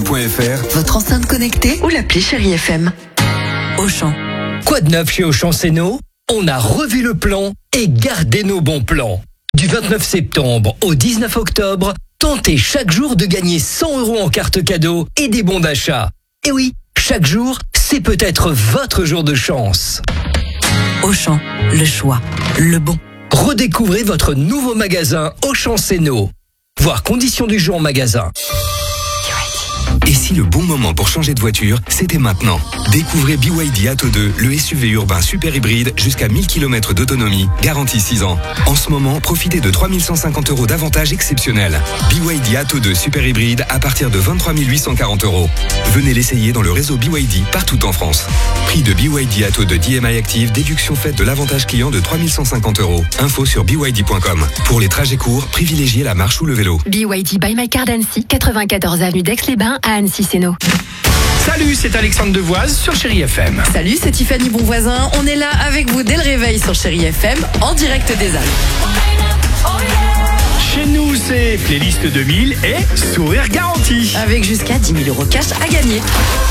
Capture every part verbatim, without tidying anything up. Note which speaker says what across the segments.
Speaker 1: point f r,
Speaker 2: votre enceinte connectée ou l'appli Chérie F M. Auchan.
Speaker 3: Quoi de neuf chez Auchan Céno? On a revu le plan et gardé nos bons plans. Du vingt-neuf septembre au dix-neuf octobre, tentez chaque jour de gagner cent euros en carte cadeau et des bons d'achat. Et oui, chaque jour, c'est peut-être votre jour de chance.
Speaker 2: Auchan, le choix, le bon.
Speaker 3: Redécouvrez votre nouveau magasin Auchan Céno. Voir conditions du jeu en magasin.
Speaker 1: Et si le bon moment pour changer de voiture, c'était maintenant? Découvrez B Y D Atto deux, le S U V urbain super hybride jusqu'à mille kilomètres d'autonomie, garantie six ans. En ce moment, profitez de trois mille cent cinquante euros d'avantages exceptionnels. B Y D Atto deux super hybride à partir de vingt-trois mille huit cent quarante euros. Venez l'essayer dans le réseau B Y D partout en France. Prix de B Y D Atto deux D M I Active, déduction faite de l'avantage client de trois mille cent cinquante euros. Info sur b y d point com. Pour les trajets courts, privilégiez la marche ou le vélo.
Speaker 4: B Y D by My Car d'Annecy, quatre-vingt-quatorze avenue d'Aix-les-Bains à Annecy-Séno.
Speaker 5: Salut, c'est Alexandre Devoise sur Chérie F M.
Speaker 6: Salut, c'est Tiffany Bonvoisin. On est là avec vous dès le réveil sur Chérie F M, en direct des Alpes.
Speaker 5: Chez nous, c'est playlist deux mille et sourire garanti.
Speaker 6: Avec jusqu'à dix mille euros cash à gagner.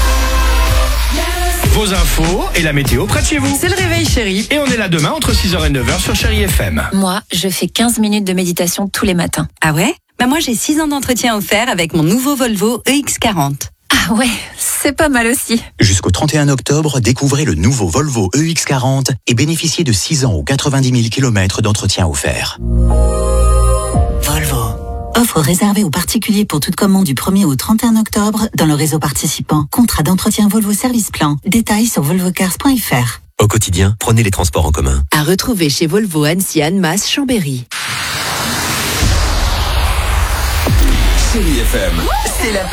Speaker 5: Vos infos et la météo près de chez vous.
Speaker 6: C'est le réveil chéri.
Speaker 5: Et on est là demain entre six heures et neuf heures sur Chérie F M.
Speaker 7: Moi, je fais quinze minutes de méditation tous les matins.
Speaker 8: Ah ouais? Bah moi, j'ai six ans d'entretien offert avec mon nouveau Volvo E X quarante.
Speaker 7: Ah ouais, c'est pas mal aussi.
Speaker 9: Jusqu'au trente et un octobre, découvrez le nouveau Volvo E X quarante et bénéficiez de six ans ou quatre-vingt-dix mille kilomètres d'entretien offert.
Speaker 8: Volvo.
Speaker 10: Offre réservée aux particuliers pour toute commande du premier au trente et un octobre dans le réseau participant. Contrat d'entretien Volvo Service Plan. Détails sur volvo cars point f r.
Speaker 11: Au quotidien, prenez les transports en commun.
Speaker 2: À retrouver chez Volvo Annecy, Annemasse, Chambéry.
Speaker 1: Chérie F M.
Speaker 2: C'est la